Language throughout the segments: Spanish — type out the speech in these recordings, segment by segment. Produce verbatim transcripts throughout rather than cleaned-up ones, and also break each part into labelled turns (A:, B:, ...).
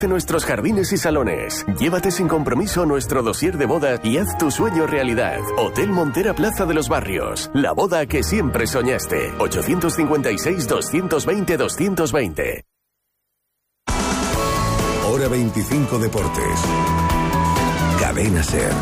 A: de nuestros jardines y salones. Llévate sin compromiso nuestro dossier de boda y haz tu sueño realidad. Hotel Montera Plaza de los Barrios. La boda que siempre soñaste. ochocientos cincuenta y seis, doscientos veinte, doscientos veinte.
B: Hora veinticinco Deportes. Cadena SER.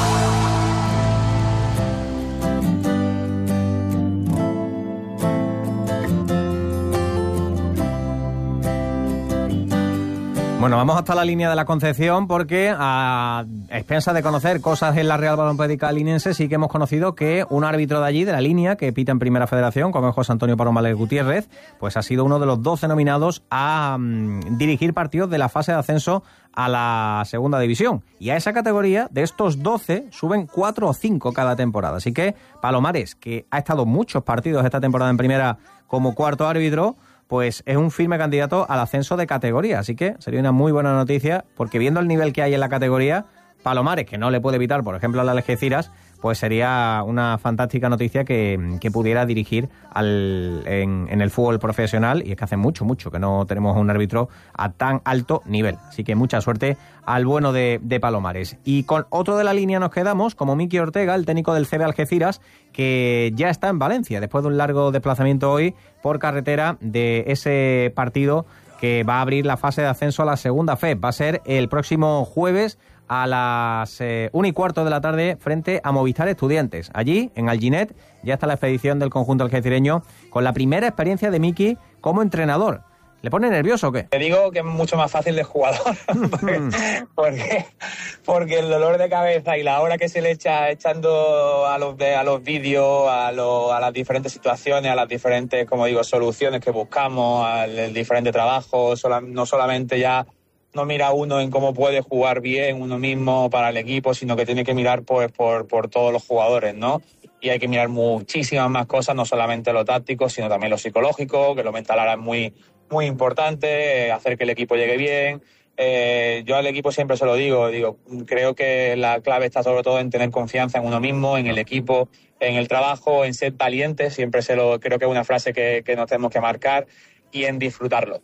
C: Bueno, vamos hasta la línea de la Concepción porque a expensas de conocer cosas en la Real Balompédica linense sí que hemos conocido que un árbitro de allí, de la línea, que pita en Primera Federación, como es José Antonio Palomares Gutiérrez, pues ha sido uno de los doce nominados a um, dirigir partidos de la fase de ascenso a la Segunda División. Y a esa categoría, de estos doce, suben cuatro o cinco cada temporada. Así que Palomares, que ha estado muchos partidos esta temporada en Primera como cuarto árbitro, pues es un firme candidato al ascenso de categoría. Así que sería una muy buena noticia, porque viendo el nivel que hay en la categoría, Palomares, que no le puede evitar, por ejemplo, a la Algeciras, pues sería una fantástica noticia que, que pudiera dirigir al, en, en el fútbol profesional. Y es que hace mucho, mucho que no tenemos un árbitro a tan alto nivel. Así que mucha suerte al bueno de, de Palomares. Y con otro de la línea nos quedamos, como Miki Ortega, el técnico del C B Algeciras, que ya está en Valencia, después de un largo desplazamiento hoy por carretera de ese partido que va a abrir la fase de ascenso a la Segunda F E D. Va a ser el próximo jueves a las eh, una y cuarto de la tarde frente a Movistar Estudiantes. Allí, en Alginet, ya está la expedición del conjunto algecireño con la primera experiencia de Miki como entrenador. ¿Le pone nervioso o qué?
D: Te digo que es mucho más fácil de jugador, porque, porque, porque el dolor de cabeza y la hora que se le echa echando a los, de, a los vídeos, a, lo, a las diferentes situaciones, a las diferentes, como digo, soluciones que buscamos, al diferente trabajo, sola, no solamente ya no mira uno en cómo puede jugar bien uno mismo para el equipo, sino que tiene que mirar pues por, por todos los jugadores, ¿no? Y hay que mirar muchísimas más cosas, no solamente lo táctico, sino también lo psicológico, que lo mental ahora es muy, muy importante, eh, hacer que el equipo llegue bien. Eh, yo al equipo siempre se lo digo, digo, creo que la clave está sobre todo en tener confianza en uno mismo, en el equipo, en el trabajo, en ser valiente, siempre se lo, creo que es una frase que, que nos tenemos que marcar, y en disfrutarlo,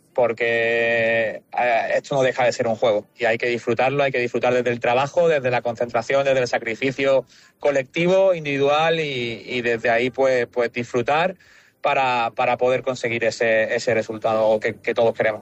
D: porque eh, esto no deja de ser un juego y hay que disfrutarlo, hay que disfrutar desde el trabajo, desde la concentración, desde el sacrificio colectivo, individual y, y desde ahí pues, pues disfrutar para, para poder conseguir ese, ese resultado que, que todos queremos.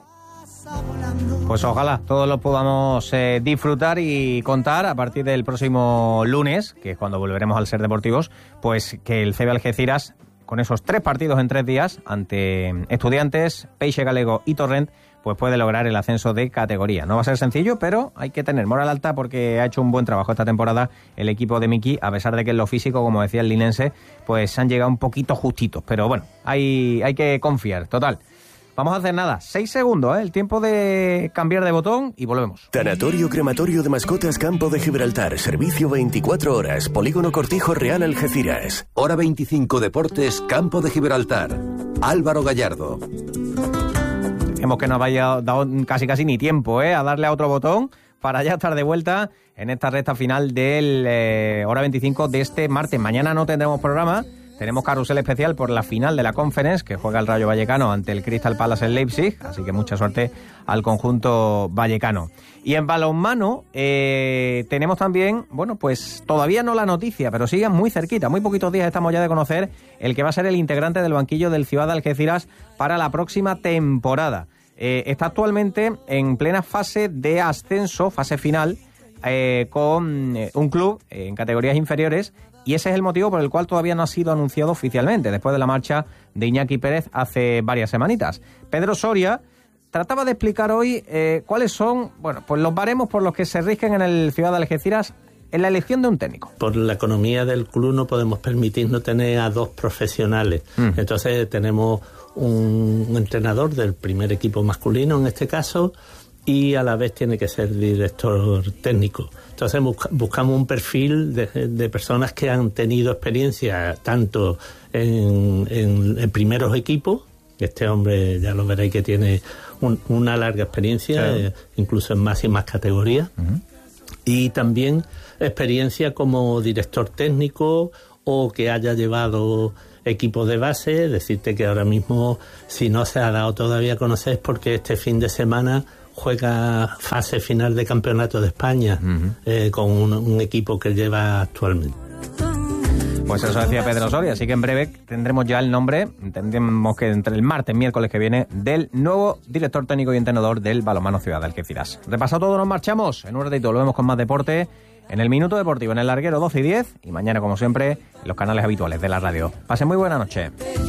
C: Pues ojalá todos lo podamos eh, disfrutar y contar a partir del próximo lunes, que es cuando volveremos al Ser Deportivos, pues que el C B Algeciras, con esos tres partidos en tres días ante Estudiantes, Peixe Galego y Torrent, pues puede lograr el ascenso de categoría. No va a ser sencillo, pero hay que tener moral alta porque ha hecho un buen trabajo esta temporada el equipo de Miki, a pesar de que en lo físico, como decía el linense, pues han llegado un poquito justitos. Pero bueno, hay, hay que confiar, total. Vamos a hacer nada, seis segundos, ¿eh? El tiempo de cambiar de botón y volvemos.
A: Tanatorio Crematorio de Mascotas Campo de Gibraltar. Servicio veinticuatro horas. Polígono Cortijo Real Algeciras.
B: Hora veinticinco Deportes Campo de Gibraltar. Álvaro Gallardo.
C: Hemos que nos vaya dado casi casi ni tiempo, ¿eh? A darle a otro botón para ya estar de vuelta en esta recta final del eh, Hora veinticinco de este martes. Mañana no tendremos programa. Tenemos carrusel especial por la final de la Conference, que juega el Rayo Vallecano ante el Crystal Palace en Leipzig, así que mucha suerte al conjunto vallecano. Y en balonmano eh, tenemos también, bueno, pues todavía no la noticia, pero sigue muy cerquita, muy poquitos días estamos ya de conocer el que va a ser el integrante del banquillo del Ciudad de Algeciras para la próxima temporada. Eh, está actualmente en plena fase de ascenso, fase final, eh, con eh, un club eh, en categorías inferiores. Y ese es el motivo por el cual todavía no ha sido anunciado oficialmente, después de la marcha de Iñaki Pérez hace varias semanitas. Pedro Soria trataba de explicar hoy eh, cuáles son, bueno, pues los baremos por los que se rigen en el Ciudad de Algeciras en la elección de un técnico.
E: Por la economía del club no podemos permitirnos tener a dos profesionales. Mm. Entonces tenemos un entrenador del primer equipo masculino, en este caso, y a la vez tiene que ser director técnico. Entonces busca, buscamos un perfil de, de personas que han tenido experiencia tanto en, en, en primeros equipos. Este hombre ya lo veréis que tiene un, una larga experiencia, claro. eh, incluso en máximas categorías. Uh-huh. Y también experiencia como director técnico o que haya llevado equipos de base. Decirte que ahora mismo, si no se ha dado todavía a conocer, es porque este fin de semana juega fase final de campeonato de España uh-huh. eh, con un, un equipo que lleva actualmente.
C: Pues eso decía Pedro Soria, así que en breve tendremos ya el nombre, tendremos que entre el martes, miércoles que viene, del nuevo director técnico y entrenador del Balonmano Ciudad de Algeciras. Repasado todo, nos marchamos. En un ratito volvemos con más deporte en el Minuto Deportivo, en el Larguero doce y diez, y mañana, como siempre, en los canales habituales de la radio. Pasen muy buena noche.